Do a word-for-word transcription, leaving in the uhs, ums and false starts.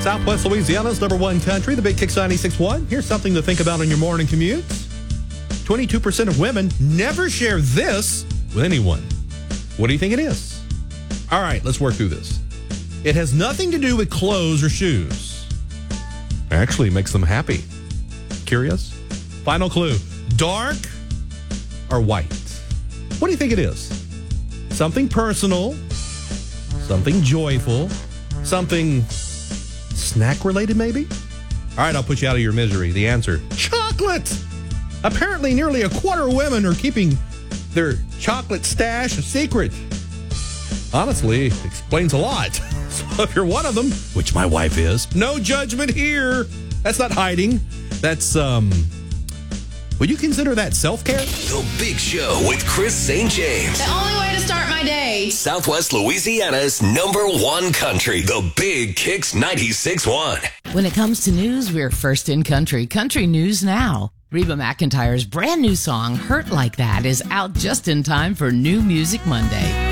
Southwest Louisiana's number one country, the Big Kicks ninety-six point one. Here's something to think about on your morning commute. twenty-two percent of women never share this with anyone. What do you think it is? All right, let's work through this. It has nothing to do with clothes or shoes. Actually, it makes them happy. Curious? Final clue. Dark or white? What do you think it is? Something personal, something joyful, something snack-related maybe? All right, I'll put you out of your misery. The answer, chocolate. Apparently, nearly a quarter of women are keeping their chocolate stash a secret. Honestly, it explains a lot. So if you're one of them, which my wife is, no judgment here. That's not hiding. That's, um... would you consider that self-care? The Big Show with Chris Saint James. The only way to start my day. Southwest Louisiana's number one country. The Big Kicks ninety-six point one. When it comes to news, we're first in country. Country News Now. Reba McEntire's brand new song, Hurt Like That, is out just in time for New Music Monday.